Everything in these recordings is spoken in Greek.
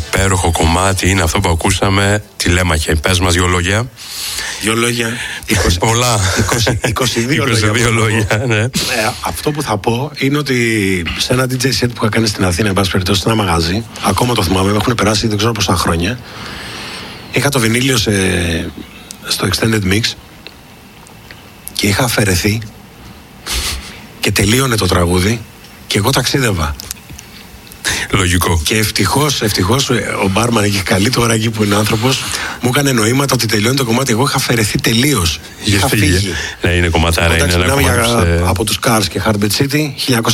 υπέροχο κομμάτι είναι αυτό που ακούσαμε, Τηλέμαχε. Πες μας 2 λόγια. 2 λόγια. Πολλά. 22 λόγια. Ναι. Αυτό που θα πω είναι ότι σε ένα DJ set που είχα κάνει στην Αθήνα, εν πάση περιπτώσει, σε ένα μαγαζί, ακόμα το θυμάμαι, έχουν περάσει δεν ξέρω πόσα χρόνια. Είχα το βινίλιο στο Extended Mix και είχα αφαιρεθεί και τελείωνε το τραγούδι και εγώ ταξίδευα. Λογικό. Και ευτυχώς ο μπάρμαν εκεί καλή τώρα εκεί που είναι άνθρωπος μου έκανε νοήματα ότι τελειώνει το κομμάτι. Εγώ είχα αφαιρεθεί τελείως. Είχα φύγει. Ναι, είναι κομματάρα. Είναι ένα κομμάτι από τους Cars και Heartbeat City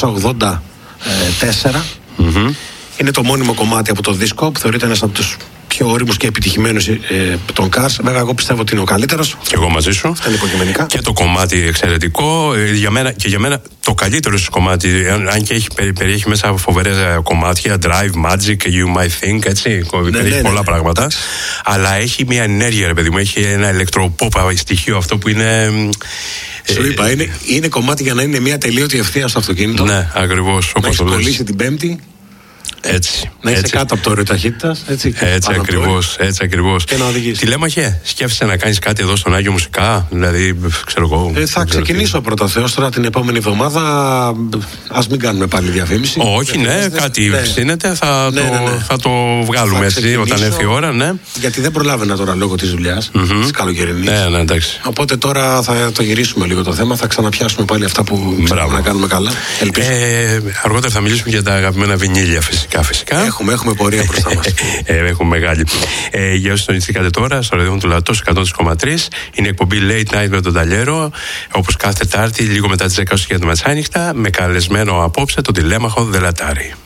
1984. Είναι το μόνιμο κομμάτι από το δίσκο που θεωρείται ένας από τους πιο όριμους και επιτυχημένους των Cars. Βέβαια, εγώ πιστεύω ότι είναι ο καλύτερος. Και εγώ μαζί σου. Αυτά είναι υποκειμενικά. Και το κομμάτι εξαιρετικό. Για μένα το καλύτερο κομμάτι, αν και περιέχει μέσα φοβερές κομμάτια, Drive, Magic, You Might Think, έτσι. Περιέχει πολλά πράγματα. Αλλά έχει μια ενέργεια, ρε παιδί μου. Έχει ένα ηλεκτροπόπα στοιχείο αυτό που είναι. Σου είπα, είναι κομμάτι για να είναι μια τελείωτη ευθεία στο αυτοκίνητο. Ναι, ακριβώς. Να έχεις κολλήσει την Πέμπτη. Έτσι. Να είσαι κάτω από το όριο ταχύτητας. Έτσι ακριβώς. Και να οδηγήσεις. Τηλέμαχε, σκέφτεσαι να κάνεις κάτι εδώ στον Άγιο Μουσικά, δηλαδή, ξέρω εγώ. Θα ξεκινήσω πρώτα Θεός τώρα την επόμενη εβδομάδα. Ας μην κάνουμε πάλι διαφήμιση. Όχι, ναι, κάτι ψήνεται. Θα το βγάλουμε έτσι όταν έρθει η ώρα, ναι. Γιατί δεν προλάβαινα τώρα λόγω της δουλειάς, της καλοκαιρινής. Ναι, εντάξει. Οπότε τώρα θα το γυρίσουμε λίγο το θέμα. Θα ξαναπιάσουμε πάλι αυτά που ξέρουμε να κάνουμε καλά. Αργότερα θα μιλήσουμε για τα αγαπημένα βινίλια φυσικά. Έχουμε πορεία μπροστά μας. Έχουμε μεγάλη. Για όσοι συντονιστήκατε τώρα, στο ραδιόφωνο του Λατός 100,3, είναι η εκπομπή Late Night με τον Ταλιέρο, όπως κάθε Τετάρτη, λίγο μετά τις 10 για το μεσάνυχτα, με καλεσμένο απόψε τον τηλέμαχο Δελατάρη.